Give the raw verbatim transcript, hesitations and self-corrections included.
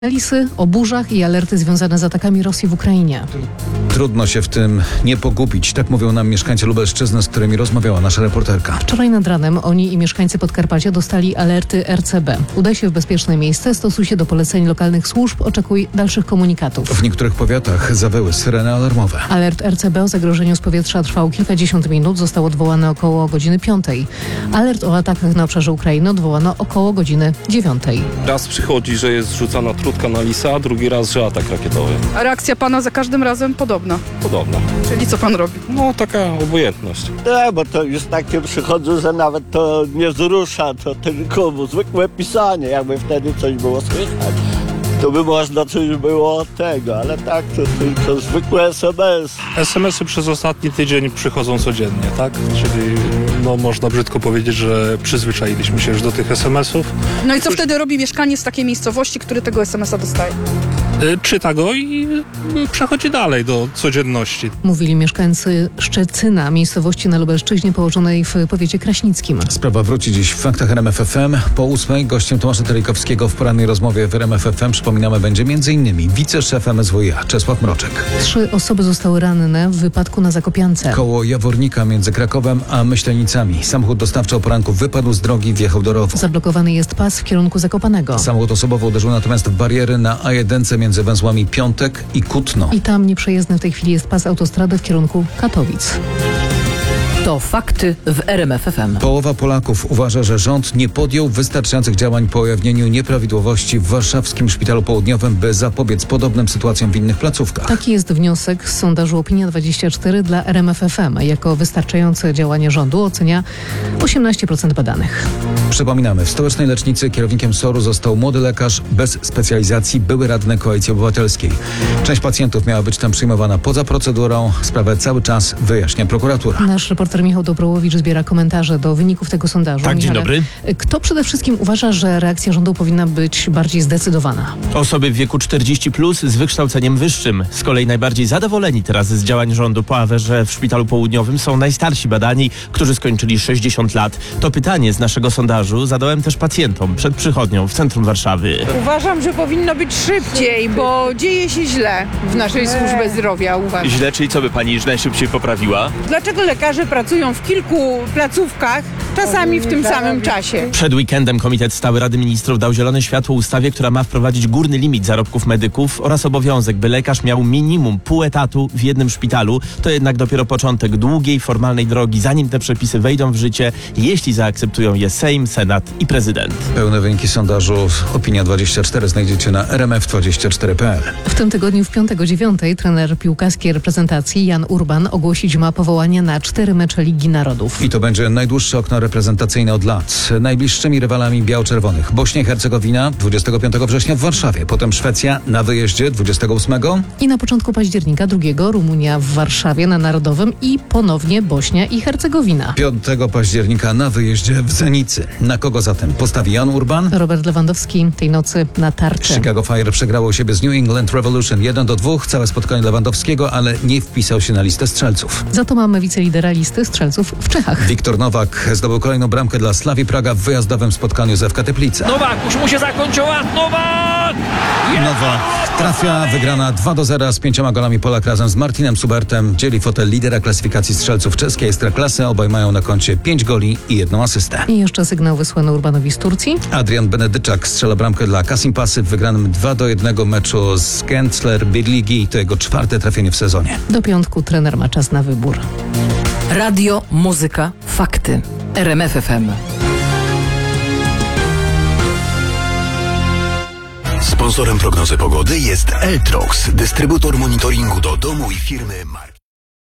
Lisy o burzach i alerty związane z atakami Rosji w Ukrainie. Trudno się w tym nie pogubić, tak mówią nam mieszkańcy Lubelszczyzny, z którymi rozmawiała nasza reporterka. Wczoraj nad ranem oni i mieszkańcy Podkarpacia dostali alerty R C B. Udaj się w bezpieczne miejsce, stosuj się do poleceń lokalnych służb, oczekuj dalszych komunikatów. W niektórych powiatach zawyły syreny alarmowe. Alert R C B o zagrożeniu z powietrza trwał kilkadziesiąt minut, został odwołany około godziny piątej. Alert o atakach na obszarze Ukrainy odwołano około godziny dziewiątej. Raz przychodzi, że jest rzucana trutka na lisa, a drugi raz, że atak rakietowy. A reakcja pana za każdym razem podobna? Podobna. Czyli co pan robi? No taka obojętność. Nie, bo to już takie przychodzą, że nawet to nie wzrusza, to tylko zwykłe pisanie, jakby wtedy coś było słychać. To by można coś było tego, ale tak, to tylko zwykłe S M S. es em esy przez ostatni tydzień przychodzą codziennie, tak? Czyli no można brzydko powiedzieć, że przyzwyczailiśmy się już do tych es em esów. No i co wtedy robi mieszkaniec z takiej miejscowości, który tego S M S a dostaje? Y, Czyta go i y, przechodzi dalej do codzienności. Mówili mieszkańcy Szczecyna, miejscowości na Lubelszczyźnie położonej w powiecie kraśnickim. Sprawa wróci dziś w faktach R M F F M. Po ósmej gościem Tomasza Terlikowskiego w porannej rozmowie w R M F F M przypominamy będzie m.in. wiceszef M S W iA Czesław Mroczek. Trzy osoby zostały ranne w wypadku na Zakopiance. Koło Jawornika między Krakowem a Myślenicami. Samochód dostawczy o poranku wypadł z drogi, wjechał do rowu. Zablokowany jest pas w kierunku Zakopanego. Samochód osobowy uderzył natomiast w bariery na A jeden między węzłami Piątek i Kutno. I tam nieprzejezdny w tej chwili jest pas autostrady w kierunku Katowic. To fakty w R M F F M. Połowa Polaków uważa, że rząd nie podjął wystarczających działań po ujawnieniu nieprawidłowości w warszawskim Szpitalu Południowym, by zapobiec podobnym sytuacjom w innych placówkach. Taki jest wniosek z sondażu Opinia dwadzieścia cztery dla R M F F M. Jako wystarczające działanie rządu ocenia osiemnaście procent badanych. Przypominamy, w stołecznej lecznicy kierownikiem S O R-u został młody lekarz bez specjalizacji, były radny Koalicji Obywatelskiej. Część pacjentów miała być tam przyjmowana poza procedurą. Sprawę cały czas wyjaśnia prokuratura. Nasz reporter Michał Dobrołowicz zbiera komentarze do wyników tego sondażu. Tak, dzień Michale, dobry. Kto przede wszystkim uważa, że reakcja rządu powinna być bardziej zdecydowana? Osoby w wieku czterdzieści plus z wykształceniem wyższym. Z kolei najbardziej zadowoleni teraz z działań rządu po aferze w Szpitalu Południowym są najstarsi badani, którzy skończyli sześćdziesiąt lat. To pytanie z naszego sondażu zadałem też pacjentom przed przychodnią w centrum Warszawy. Uważam, że powinno być szybciej, bo dzieje się źle w naszej służbie zdrowia, uważam. Źle, czyli co by pani najszybciej poprawiła? Dlaczego lekarze pracują w kilku placówkach, czasami w tym samym czasie? Przed weekendem Komitet Stały Rady Ministrów dał zielone światło ustawie, która ma wprowadzić górny limit zarobków medyków oraz obowiązek, by lekarz miał minimum pół etatu w jednym szpitalu. To jednak dopiero początek długiej, formalnej drogi, zanim te przepisy wejdą w życie, jeśli zaakceptują je Sejm, Senat i prezydent. Pełne wyniki sondażu Opinia dwadzieścia cztery znajdziecie na r m f dwadzieścia cztery kropka p l. W tym tygodniu w piątek o dziewiątej trener piłkarskiej reprezentacji Jan Urban ogłosić ma powołanie na cztery mecze Ligi Narodów. I to będzie najdłuższe okno reprezentacyjne od lat. Najbliższymi rywalami biało-czerwonych Bośnia i Hercegowina dwudziestego piątego września w Warszawie, potem Szwecja na wyjeździe dwudziestego ósmego I na początku października drugiego Rumunia w Warszawie na Narodowym i ponownie Bośnia i Hercegowina. piątego października na wyjeździe w Zenicy. Na kogo zatem postawi Jan Urban? Robert Lewandowski tej nocy na tarczy. Chicago Fire przegrało u siebie z New England Revolution jeden do dwóch. Całe spotkanie Lewandowskiego, ale nie wpisał się na listę strzelców. Za to mamy wicelidera listy strzelców w Czechach. Wiktor Nowak zdobył kolejną bramkę dla Slavii Praga w wyjazdowym spotkaniu z F K Teplice. Nowak, już mu się zakończyła, Nowak! Nowak trafia, wygrana dwa do zera z pięcioma golami Polak razem z Martinem Subertem. Dzieli fotel lidera klasyfikacji strzelców czeskiej Ekstraklasy. Obaj mają na koncie pięć goli i jedną asystę. I jeszcze sygnał wysłany Urbanowi z Turcji. Adrian Benedyczak strzela bramkę dla Kasimpasy w wygranym dwa do jednego meczu z Kentler Birligi. To jego czwarte trafienie w sezonie. Do piątku trener ma czas na wybór. Radio, muzyka, fakty. R M F F M. Sponsorem prognozy pogody jest Eltrox, dystrybutor monitoringu do domu i firmy marki.